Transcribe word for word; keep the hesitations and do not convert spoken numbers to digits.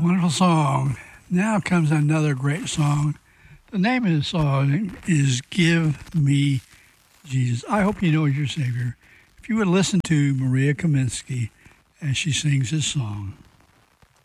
Wonderful song. Now comes another great song. The name of the song is Give Me Jesus. I hope you know your Savior. If you would listen to Maria Kaminsky as she sings this song.